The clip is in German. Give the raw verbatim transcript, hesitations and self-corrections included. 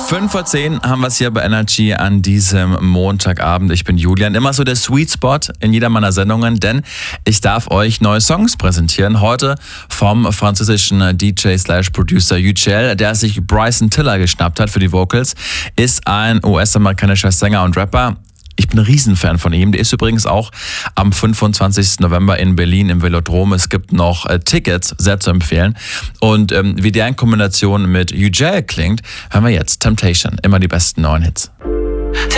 fünf vor zehn haben wir es hier bei Energy an diesem Montagabend. Ich bin Julian, immer so der Sweet Spot in jeder meiner Sendungen, denn ich darf euch neue Songs präsentieren. Heute vom französischen D J slash Producer Yücel, der sich Bryson Tiller geschnappt hat für die Vocals, ist ein U S-amerikanischer Sänger und Rapper. Ich bin ein Riesenfan von ihm. Der ist übrigens auch am fünfundzwanzigsten November in Berlin im Velodrom. Es gibt noch äh, Tickets, sehr zu empfehlen. Und ähm, wie der in Kombination mit Yücel klingt, hören wir jetzt Temptation. Immer die besten neuen Hits.